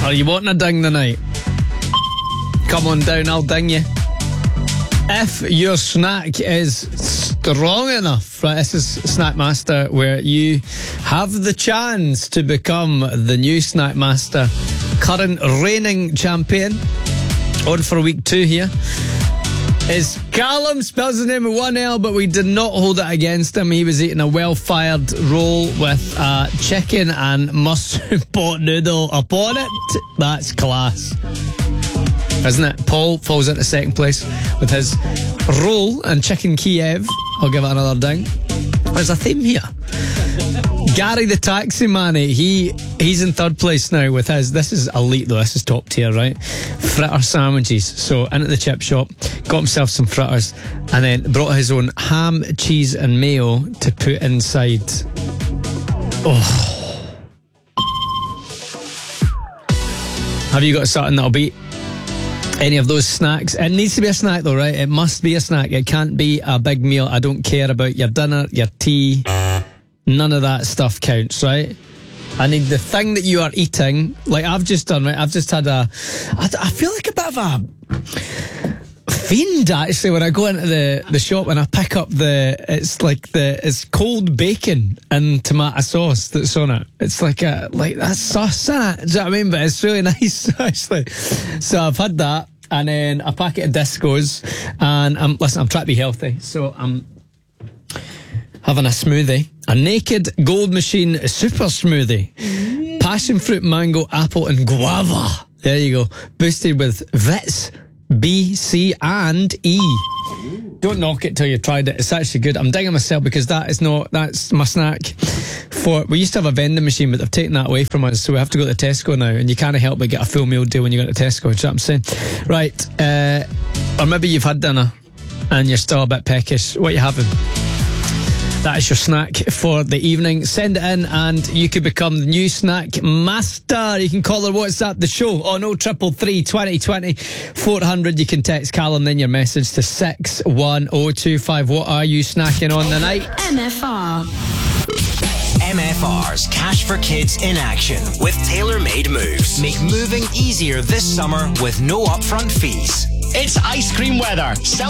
Are you wanting a ding tonight? Come on down, I'll ding you. If your snack is strong enough, right, this is Snack Master, where you have the chance to become the new Snack Master, current reigning champion, on for week 2 here. Is Callum, spells his name with 1 L, but we did not hold it against him. He was eating a well-fired roll with chicken and mustard pot noodle upon it. That's class, isn't it? Paul falls into second place with his roll and chicken Kiev. I'll give it another ding. There's a theme here. Gary the taxi man, he's in third place now with his, this is elite though, this is top tier, right? Fritter sandwiches. So into the chip shop, got himself some fritters, and then brought his own ham, cheese and mayo to put inside. Oh. Have you got something that'll beat any of those snacks? It needs to be a snack though, right? It must be a snack. It can't be a big meal. I don't care about your dinner, your tea. None of that stuff counts, right? I need the thing that you are eating, like I've just done, right? I've just had I feel like a bit of a fiend actually when I go into the shop and I pick up it's cold bacon and tomato sauce that's on it. It's like that's sauce, isn't it? Do you know what I mean? But it's really nice actually. So I've had that, and then a packet of Discos, and I'm trying to be healthy, so I'm having a smoothie, a Naked Gold Machine super smoothie, passion fruit, mango, apple and guava. There you go, boosted with Vits, B, C and E. Don't knock it till you've tried it. It's actually good. I'm digging myself because that's my snack. We used to have a vending machine, but they've taken that away from us, so we have to go to Tesco now, and you can't help but get a full meal deal when you go to Tesco. Do you know what I'm saying? Right, or maybe you've had dinner and you're still a bit peckish. What are you having? That is your snack for the evening. Send it in and you could become the new Snack Master. You can call or WhatsApp the show on 0333 2020 400. You can text Callum then your message to 61025. What are you snacking on tonight? MFR. MFR's Cash for Kids in action with tailor-made moves. Make moving easier this summer with no upfront fees. It's ice cream weather.